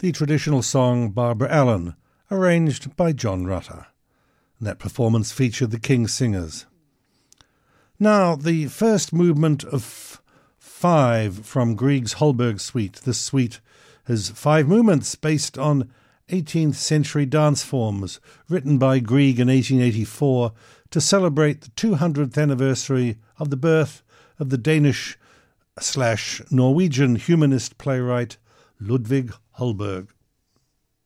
the traditional song Barbara Allen, arranged by John Rutter. And that performance featured the King Singers. Now, the first movement of 5 from Grieg's Holberg Suite. This suite has 5 movements based on 18th century dance forms written by Grieg in 1884 to celebrate the 200th anniversary of the birth of the Danish/Norwegian humanist playwright Ludvig Holberg.